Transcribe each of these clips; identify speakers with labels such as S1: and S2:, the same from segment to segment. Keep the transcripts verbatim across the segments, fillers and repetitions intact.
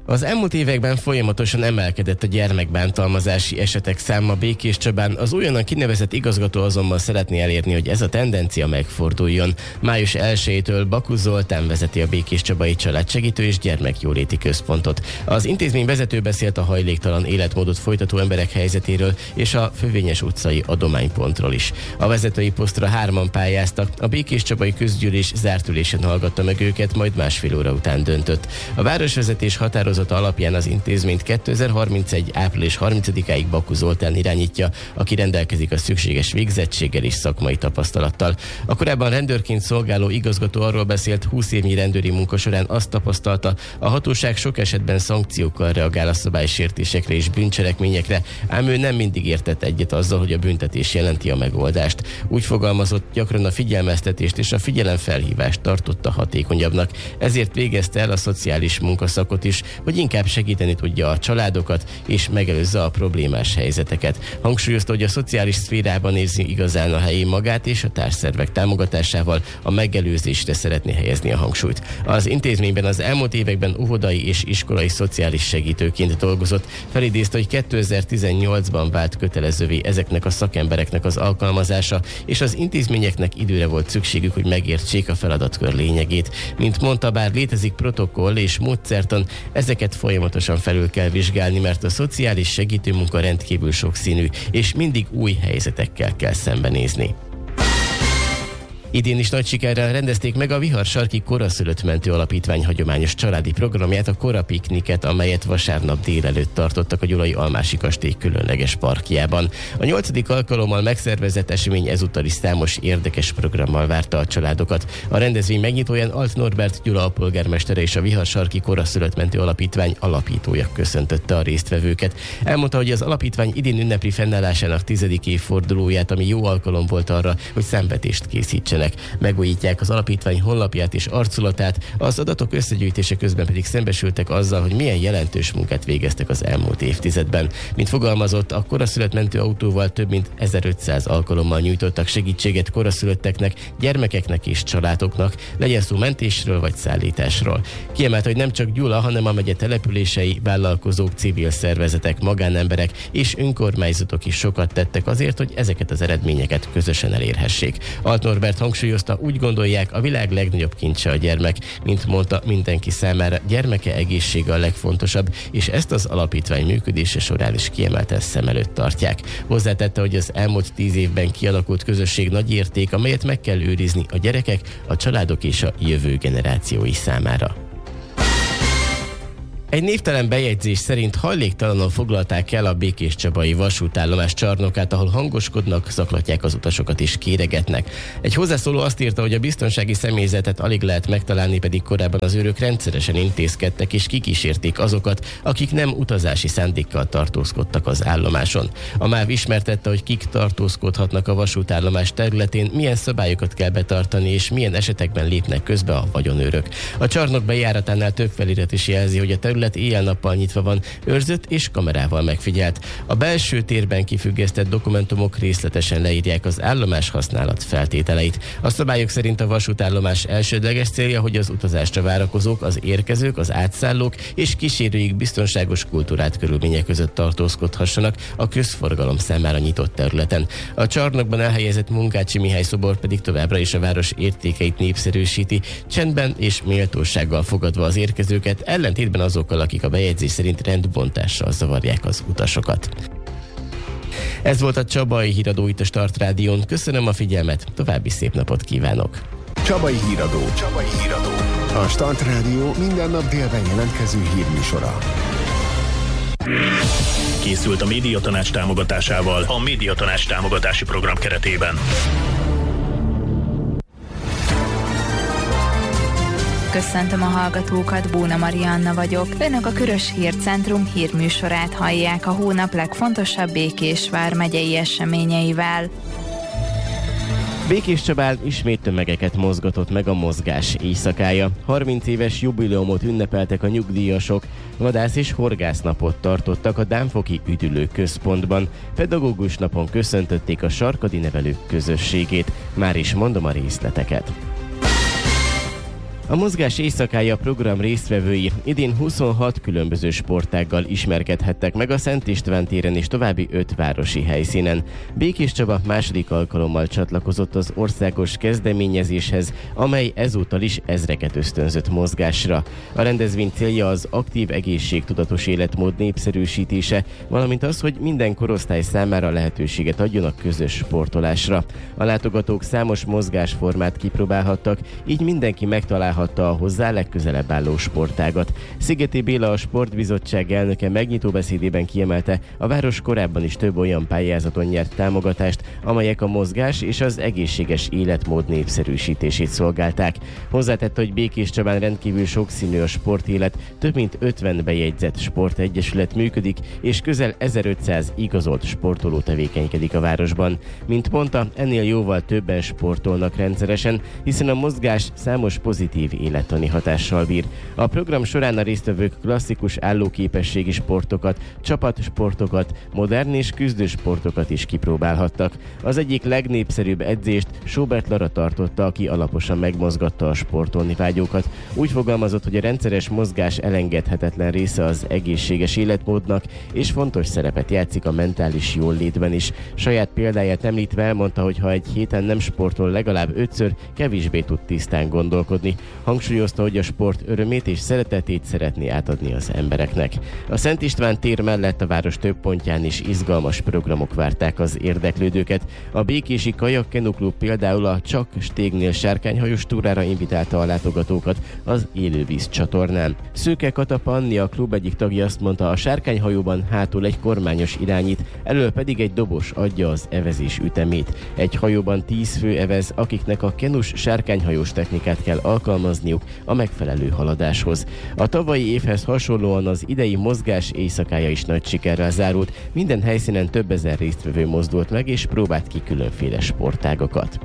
S1: Az elmúlt években folyamatosan emelkedett a gyermekbántalmazási esetek száma Békéscsabán, az újonnan kinevezett igazgató azonban szeretné elérni, hogy ez a tendencia megforduljon. május elsejétől Bakú Zoltán vezeti a Békéscsabai Családsegítő és Gyermekjóléti Központot. Az intézmény vezető beszélt a hajléktalan életmódot folytató emberek helyzetéről és a Fövényes utcai adománypontról is. A vezetői posztra hárman pályáztak, a Békéscsabai Közgyűlés zárt ülésen hallgatta meg őket, majd másfél óra után döntött. A városvezetés határozata alapján az intézményt kétezer-harmincegy április harmincadikáig Bakú Zoltán irányítja, aki rendelkezik a szükséges végzettséggel és szakmai tapasztalattal. A korábban rendőrként szolgáló igazgató arról beszélt, húsz évnyi rendőri munka során azt tapasztalta, a hatóság sok esetben szankciókkal reagál a szabálysértésekre és bűncselekményekre, ám ő nem mindig értett egyet azzal, hogy a büntetés jelenti a megoldást. Úgy fogalmazott, gyakran a figyelmeztetést és a figyelemfelhívást tartotta hatékonyabbnak, ezért végezte el a szociális munkaszakot is, hogy inkább segíteni tudja a családokat és megelőzze a problémás helyzeteket. Hangsúlyozta, hogy a szociális szférában érzi igazán a helyén magát, és a társszervek támogatásával a megelőzésre szeretné helyezni a hangsúlyt. Az intézményben az elmúlt években óvodai és iskolai szociális segítőként dolgozott, felidézte, hogy kétezer-tizennyolcban vált kötelezővé ezeknek a szakembereknek az alkalmazása, és az intézményeknek időre volt szükségük, hogy megértsék a feladatkör lényegét. Mint mondta, bár létezik protokoll és módszertan, ezeket folyamatosan felül kell vizsgálni, mert a szociális segítőmunka rendkívül sokszínű, és mindig új helyzetekkel kell szembenézni. Idén is nagy sikerrel rendezték meg a Viharsarki Koraszülött Mentő Alapítvány hagyományos családi programját, a Kora Pikniket, amelyet vasárnap délelőtt tartottak a Gyulai Almási Kastély különleges parkjában. A nyolcadik alkalommal megszervezett esemény ezúttal is számos érdekes programmal várta a családokat. A rendezvény megnyitóján Alt Norbert Gyula alpolgármestere és a Viharsarki Koraszülött Mentő Alapítvány alapítója köszöntötte a résztvevőket. Elmondta, hogy az alapítvány idén ünnepli fennállásának tizedik évfordulóját, ami jó alkalom volt arra, hogy számvetést készítsenek. Megújítják az alapítvány honlapját és arculatát, az adatok összegyűjtése közben pedig szembesültek azzal, hogy milyen jelentős munkát végeztek az elmúlt évtizedben. Mint fogalmazott, a koraszülött mentő autóval több mint ezerötszáz alkalommal nyújtottak segítséget koraszülötteknek, gyermekeknek és családoknak, legyen szó mentésről vagy szállításról. Kiemelt, hogy nem csak Gyula, hanem a megye települései, vállalkozók, civil szervezetek, magánemberek és önkormányzatok is sokat tettek azért, hogy ezeket az eredményeket közösen elérhessék. Alt Norbert hangsúlyozta, úgy gondolják, a világ legnagyobb kincse a gyermek, mint mondta, mindenki számára gyermeke egészsége a legfontosabb, és ezt az alapítvány működése során is kiemelten szem előtt tartják. Hozzátette, hogy az elmúlt tíz évben kialakult közösség nagy érték, amelyet meg kell őrizni a gyerekek, a családok és a jövő generációi számára. Egy névtelen bejegyzés szerint hajléktalanul foglalták el a Békéscsabai vasútállomás csarnokát, ahol hangoskodnak, zaklatják az utasokat és kéregetnek. Egy hozzászóló azt írta, hogy a biztonsági személyzetet alig lehet megtalálni, pedig korábban az őrök rendszeresen intézkedtek és kikísérték azokat, akik nem utazási szándékkal tartózkodtak az állomáson. A MÁV ismertette, hogy kik tartózkodhatnak a vasútállomás területén, milyen szabályokat kell betartani és milyen esetekben lépnek közbe a vagyonőrök. A csarnok bejáratánál több felirat is jelzi, hogy a terület éjjel-nappal nyitva van, őrzött és kamerával megfigyelt. A belső térben kifüggesztett dokumentumok részletesen leírják az állomás használat feltételeit. A szabályok szerint a vasútállomás elsődleges célja, hogy az utazásra várakozók, az érkezők, az átszállók és kísérőik biztonságos kultúrát körülmények között tartózkodhassanak a közforgalom számára nyitott területen. A csarnokban elhelyezett Munkácsi Mihály szobor pedig továbbra is a város értékeit népszerűsíti, csendben és méltósággal fogadva az érkezőket, ellentétben azok akik a bejegyzés szerint rendbontással zavarják az utasokat. Ez volt a Csabai Híradó itt a Start Rádión. Köszönöm a figyelmet, további szép napot kívánok!
S2: Csabai Híradó. Csabai Híradó. A Start Rádió minden nap délben jelentkező hírműsora.
S3: Készült a Médiatanács támogatásával a Médiatanács támogatási program keretében.
S4: Köszöntöm a hallgatókat, Bóna Marianna vagyok. Önök a Körös Hírcentrum hírműsorát hallják a hónap legfontosabb Békés vármegyei eseményeivel.
S1: Békéscsabán ismét tömegeket mozgatott meg a mozgás éjszakája. harminc éves jubileumot ünnepeltek a nyugdíjasok, vadász és horgásznapot tartottak a Dámfoki Üdülő Központban. Pedagógus napon köszöntötték a sarkadi nevelők közösségét. Már is mondom a részleteket. A mozgás éjszakája program résztvevői idén huszonhat különböző sportággal ismerkedhettek meg a Szent István téren és további öt városi helyszínen. Békés Csaba második alkalommal csatlakozott az országos kezdeményezéshez, amely ezúttal is ezreket ösztönzött mozgásra. A rendezvény célja az aktív egészségtudatos életmód népszerűsítése, valamint az, hogy minden korosztály számára lehetőséget adjon a közös sportolásra. A látogatók számos mozgásformát kipróbálhattak, így mindenki megtalálhatta a hozzá legközelebb álló sportágat. Szigeti Béla, a Sportbizottság elnöke megnyitó beszédében kiemelte, a város korábban is több olyan pályázaton nyert támogatást, amelyek a mozgás és az egészséges életmód népszerűsítését szolgálták. Hozzátette, hogy Békés Csabán rendkívül sokszínű a sportélet, több mint ötven bejegyzett sportegyesület működik, és közel ezerötszáz igazolt sportoló tevékenykedik a városban. Mint mondta, ennél jóval többen sportolnak rendszeresen, hiszen a mozgás számos pozitív élettani hatással bír. A program során a résztvevők klasszikus állóképességi sportokat, csapatsportokat, modern és küzdősportokat is kipróbálhattak. Az egyik legnépszerűbb edzést Sobert Lara tartotta, aki alaposan megmozgatta a sportolni vágyókat. Úgy fogalmazott, hogy a rendszeres mozgás elengedhetetlen része az egészséges életmódnak, és fontos szerepet játszik a mentális jólétben is. Saját példáját említve elmondta, hogy ha egy héten nem sportol legalább ötször, kevésbé tud tisztán gondolkodni. Hangsúlyozta, hogy a sport örömét és szeretetét szeretné átadni az embereknek. A Szent István tér mellett a város több pontján is izgalmas programok várták az érdeklődőket. A békési Kajak-Kenu Klub például a Csak Stégnél sárkányhajós túrára invitálta a látogatókat az Élővíz csatornán. Szőke Kata Panni, a klub egyik tagja azt mondta, a sárkányhajóban hátul egy kormányos irányít, elől pedig egy dobos adja az evezés ütemét. Egy hajóban tíz fő evez, akiknek a kenus sárkányhajós technikát kell alkalmazniuk a megfelelő haladáshoz. A tavalyi évhez hasonlóan az idei mozgás éjszakája is nagy sikerrel zárult, minden helyszínen több ezer résztvevő mozdult meg és próbált ki különféle sportágakat.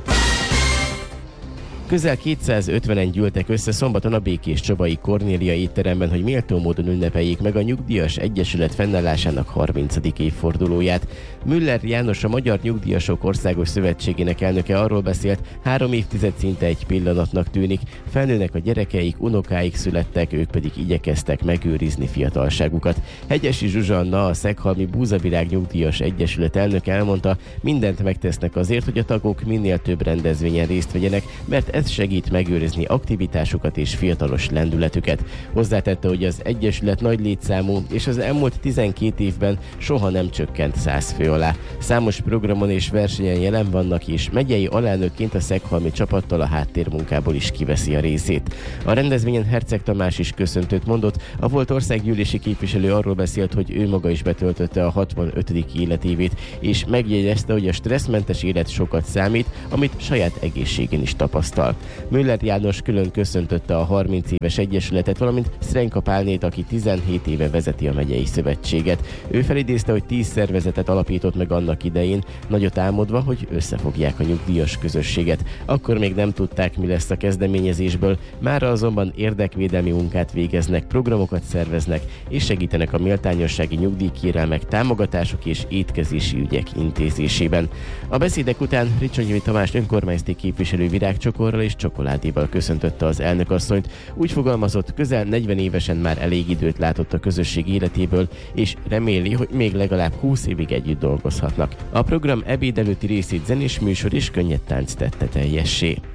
S1: Közel kétszázötvenen gyűltek össze szombaton a Békés Csabai Kornélia étteremben, hogy méltó módon ünnepeljék meg a Nyugdíjas Egyesület fennállásának harmincadik évfordulóját. Müller János, a Magyar Nyugdíjasok Országos Szövetségének elnöke arról beszélt, három évtized szinte egy pillanatnak tűnik, felnőnek a gyerekeik, unokáik születtek, ők pedig igyekeztek megőrizni fiatalságukat. Hegyesi Zsuzsanna, a Szeghalmi Búzavirág Nyugdíjas Egyesület elnöke elmondta, mindent megtesznek azért, hogy a tagok minél több rendezvényen részt vegyenek, mert ez segít megőrizni aktivitásukat és fiatalos lendületüket. Hozzátette, hogy az Egyesület nagy létszámú, és az elmúlt tizenkét évben soha nem csökkent száz fő alá. Számos programon és versenyen jelen vannak, és megyei alelnökként a szeghalmi csapattal a háttérmunkából is kiveszi a részét. A rendezvényen Herceg Tamás is köszöntőt mondott, a volt országgyűlési képviselő arról beszélt, hogy ő maga is betöltötte a hatvanötödik életévét, és megjegyezte, hogy a stresszmentes élet sokat számít, amit saját egészségén is tapasztal. Müller János külön köszöntötte a harminc éves egyesületet, valamint Szrenka Pálnét, aki tizenhét éve vezeti a megyei szövetséget. Ő felidézte, hogy tíz szervezetet alapított meg annak idején, nagyot álmodva, hogy összefogják a nyugdíjas közösséget. Akkor még nem tudták, mi lesz a kezdeményezésből, mára azonban érdekvédelmi munkát végeznek, programokat szerveznek, és segítenek a méltányossági nyugdíjkérelmek, támogatások és étkezési ügyek intézésében. A beszédek után Ricsonyi Tamás önkormányzati képviselő virágcsokorral és csokoládéval köszöntötte az elnökasszonyt. Úgy fogalmazott, közel negyven évesen már elég időt látott a közösség életéből, és reméli, hogy még legalább húsz évig együtt dolgozhatnak. A program ebéd előtti részét zenés műsor és könnyed tánc tette teljessé.